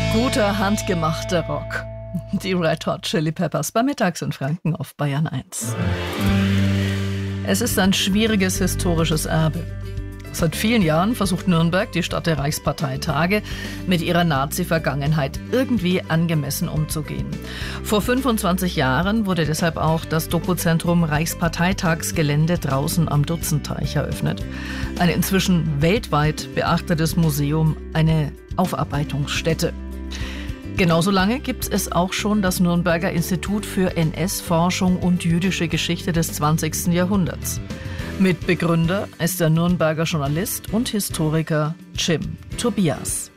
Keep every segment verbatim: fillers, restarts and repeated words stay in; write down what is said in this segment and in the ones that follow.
Guter, handgemachter Rock. Die Red Hot Chili Peppers bei Mittags in Franken auf Bayern eins. Es ist ein schwieriges historisches Erbe. Seit vielen Jahren versucht Nürnberg, die Stadt der Reichsparteitage, mit ihrer Nazi-Vergangenheit irgendwie angemessen umzugehen. Vor fünfundzwanzig Jahren wurde deshalb auch das Dokuzentrum Reichsparteitagsgelände draußen am Dutzenteich eröffnet. Ein inzwischen weltweit beachtetes Museum, eine Aufarbeitungsstätte. Genauso lange gibt es auch schon das Nürnberger Institut für N S-Forschung und jüdische Geschichte des zwanzigsten Jahrhunderts. Mitbegründer ist der Nürnberger Journalist und Historiker Jim Tobias.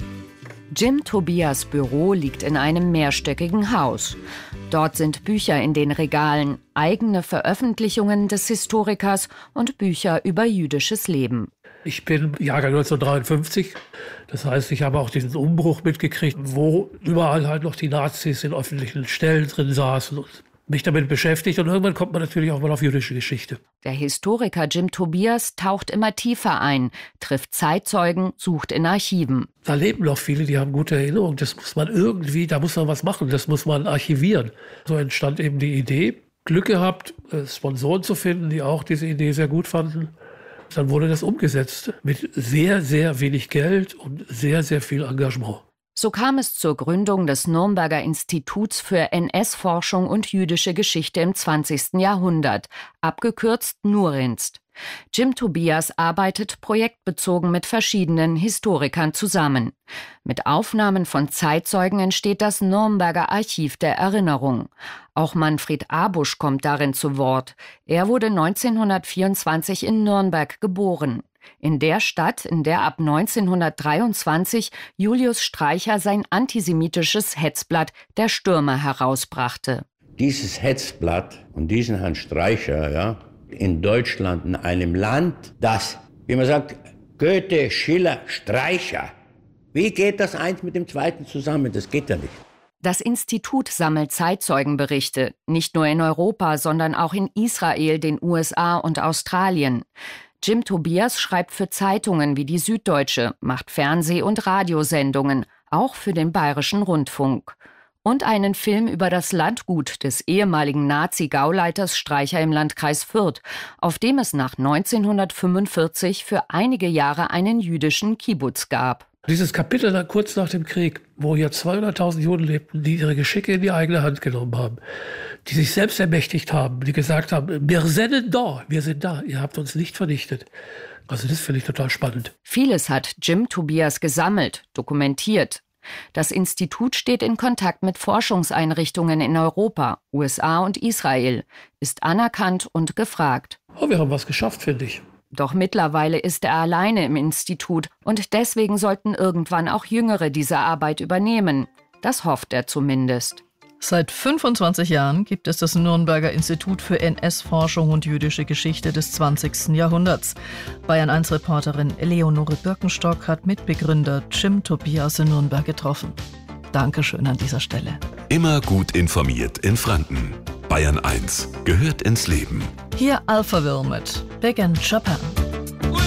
Jim Tobias' Büro liegt in einem mehrstöckigen Haus. Dort sind Bücher in den Regalen, eigene Veröffentlichungen des Historikers und Bücher über jüdisches Leben. Ich bin Jahrgang neunzehnhundertdreiundfünfzig. Das heißt, ich habe auch diesen Umbruch mitgekriegt, wo überall halt noch die Nazis in öffentlichen Stellen drin saßen und mich damit beschäftigt. Und irgendwann kommt man natürlich auch mal auf jüdische Geschichte. Der Historiker Jim Tobias taucht immer tiefer ein, trifft Zeitzeugen, sucht in Archiven. Da leben noch viele, die haben gute Erinnerungen. Das muss man irgendwie, da muss man was machen, das muss man archivieren. So entstand eben die Idee. Glück gehabt, Sponsoren zu finden, die auch diese Idee sehr gut fanden. Dann wurde das umgesetzt mit sehr, sehr wenig Geld und sehr, sehr viel Engagement. So kam es zur Gründung des Nürnberger Instituts für N S-Forschung und jüdische Geschichte im zwanzigsten Jahrhundert, abgekürzt NURINST. Jim Tobias arbeitet projektbezogen mit verschiedenen Historikern zusammen. Mit Aufnahmen von Zeitzeugen entsteht das Nürnberger Archiv der Erinnerung. Auch Manfred Abusch kommt darin zu Wort. Er wurde neunzehnhundertvierundzwanzig in Nürnberg geboren. In der Stadt, in der ab neunzehnhundertdreiundzwanzig Julius Streicher sein antisemitisches Hetzblatt Der Stürmer herausbrachte. Dieses Hetzblatt und diesen Herrn Streicher, ja, in Deutschland, in einem Land, das, wie man sagt, Goethe, Schiller, Streicher. Wie geht das eins mit dem zweiten zusammen? Das geht ja nicht. Das Institut sammelt Zeitzeugenberichte, nicht nur in Europa, sondern auch in Israel, den U S A und Australien. Jim Tobias schreibt für Zeitungen wie die Süddeutsche, macht Fernseh- und Radiosendungen, auch für den Bayerischen Rundfunk. Und einen Film über das Landgut des ehemaligen Nazi-Gauleiters Streicher im Landkreis Fürth, auf dem es nach neunzehnhundertfünfundvierzig für einige Jahre einen jüdischen Kibbutz gab. Dieses Kapitel dann kurz nach dem Krieg, wo hier zweihunderttausend Juden lebten, die ihre Geschicke in die eigene Hand genommen haben, die sich selbst ermächtigt haben, die gesagt haben, wir sind da, wir sind da, ihr habt uns nicht vernichtet. Also das finde ich total spannend. Vieles hat Jim Tobias gesammelt, dokumentiert. Das Institut steht in Kontakt mit Forschungseinrichtungen in Europa, U S A und Israel, ist anerkannt und gefragt. Oh, wir haben was geschafft, finde ich. Doch mittlerweile ist er alleine im Institut und deswegen sollten irgendwann auch Jüngere diese Arbeit übernehmen. Das hofft er zumindest. Seit fünfundzwanzig Jahren gibt es das Nürnberger Institut für N S-Forschung und jüdische Geschichte des zwanzigsten Jahrhunderts. Bayern eins Reporterin Eleonore Birkenstock hat Mitbegründer Jim Tobias in Nürnberg getroffen. Dankeschön an dieser Stelle. Immer gut informiert in Franken. Bayern eins gehört ins Leben. Hier Alphaville mit Big in Japan.